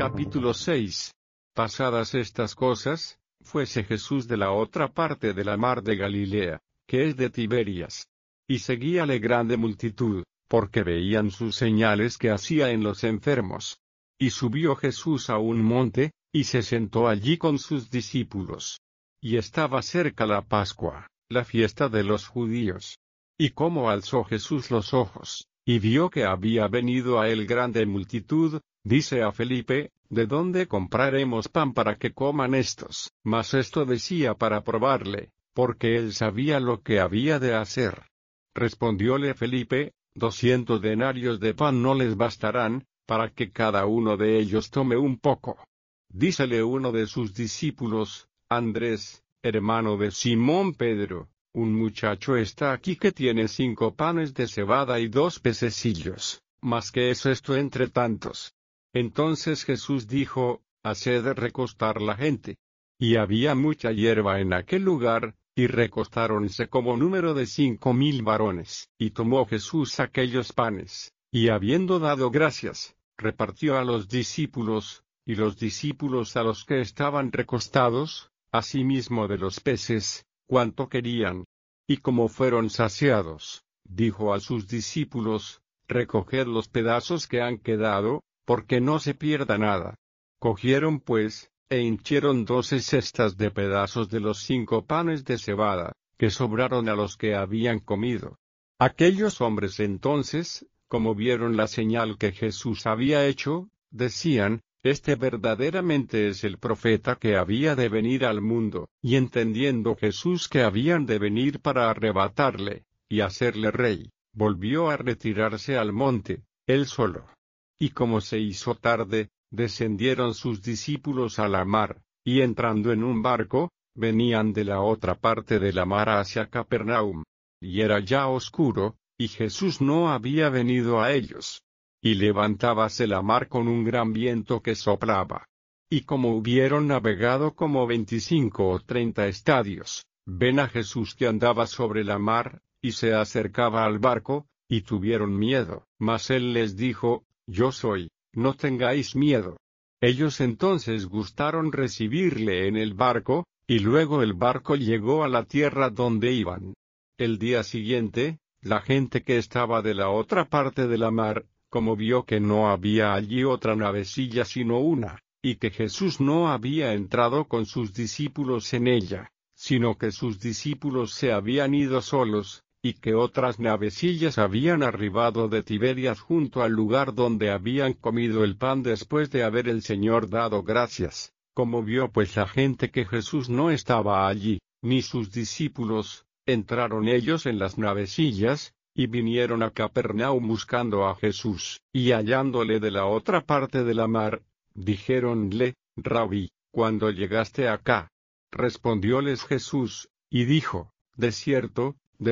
Capítulo 6. Pasadas estas cosas, fuese Jesús de la otra parte de la mar de Galilea, que es de Tiberias. Y seguíale grande multitud, porque veían sus señales que hacía en los enfermos. Y subió Jesús a un monte, y se sentó allí con sus discípulos. Y estaba cerca la Pascua, la fiesta de los judíos. Y como alzó Jesús los ojos, y vio que había venido a él grande multitud, dice a Felipe, ¿de dónde compraremos pan para que coman estos? Mas esto decía para probarle, porque él sabía lo que había de hacer. Respondióle Felipe, 200 denarios de pan no les bastarán, para que cada uno de ellos tome un poco. Dícele uno de sus discípulos, Andrés, hermano de Simón Pedro, un muchacho está aquí que tiene 5 panes de cebada y 2 pececillos, mas ¿qué es esto entre tantos? Entonces Jesús dijo, haced recostar la gente. Y había mucha hierba en aquel lugar, y recostáronse como número de 5,000 varones. Y tomó Jesús aquellos panes, y habiendo dado gracias, repartió a los discípulos, y los discípulos a los que estaban recostados, asimismo de los peces, cuanto querían. Y como fueron saciados, dijo a sus discípulos, recoged los pedazos que han quedado, porque no se pierda nada. Cogieron pues, e hinchieron 12 cestas de pedazos de los 5 panes de cebada, que sobraron a los que habían comido. Aquellos hombres entonces, como vieron la señal que Jesús había hecho, decían, este verdaderamente es el profeta que había de venir al mundo. Y entendiendo Jesús que habían de venir para arrebatarle, y hacerle rey, volvió a retirarse al monte, él solo. Y como se hizo tarde, descendieron sus discípulos a la mar, y entrando en un barco, venían de la otra parte de la mar hacia Capernaum. Y era ya oscuro, y Jesús no había venido a ellos. Y levantábase la mar con un gran viento que soplaba. Y como hubieron navegado como 25 o 30 estadios, ven a Jesús que andaba sobre la mar, y se acercaba al barco, y tuvieron miedo. Mas él les dijo, yo soy, no tengáis miedo. Ellos entonces gustaron recibirle en el barco, y luego el barco llegó a la tierra donde iban. El día siguiente, la gente que estaba de la otra parte de la mar, como vio que no había allí otra navecilla sino una, y que Jesús no había entrado con sus discípulos en ella, sino que sus discípulos se habían ido solos, y que otras navecillas habían arribado de Tiberias junto al lugar donde habían comido el pan después de haber el Señor dado gracias. Como vio pues la gente que Jesús no estaba allí, ni sus discípulos, entraron ellos en las navecillas, y vinieron a Capernaum buscando a Jesús, y hallándole de la otra parte de la mar, dijéronle, Rabí, ¿cuándo llegaste acá? Respondióles Jesús, y dijo, de cierto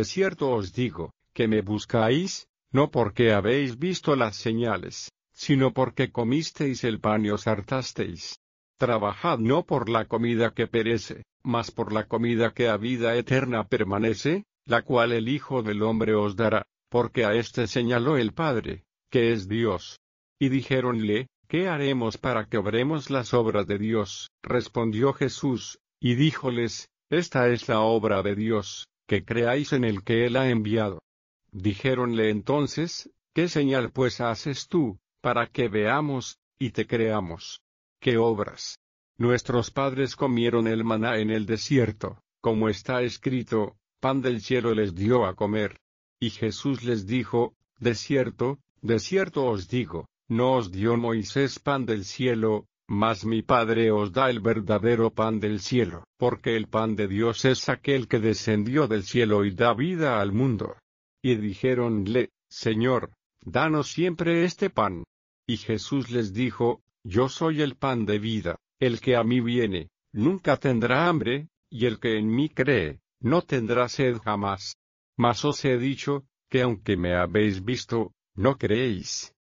os digo, que me buscáis, no porque habéis visto las señales, sino porque comisteis el pan y os hartasteis. Trabajad no por la comida que perece, mas por la comida que a vida eterna permanece, la cual el Hijo del Hombre os dará, porque a éste señaló el Padre, que es Dios. Y dijéronle, ¿qué haremos para que obremos las obras de Dios? Respondió Jesús, y díjoles, esta es la obra de Dios, que creáis en el que él ha enviado. Dijéronle entonces, ¿qué señal pues haces tú, para que veamos, y te creamos? ¿Qué obras? Nuestros padres comieron el maná en el desierto, como está escrito, pan del cielo les dio a comer. Y Jesús les dijo, de cierto os digo, no os dio Moisés pan del cielo, mas mi Padre os da el verdadero pan del cielo, porque el pan de Dios es aquel que descendió del cielo y da vida al mundo. Y dijéronle, Señor, danos siempre este pan. Y Jesús les dijo, yo soy el pan de vida, el que a mí viene, nunca tendrá hambre, y el que en mí cree, no tendrá sed jamás. Mas os he dicho, que aunque me habéis visto, no creéis.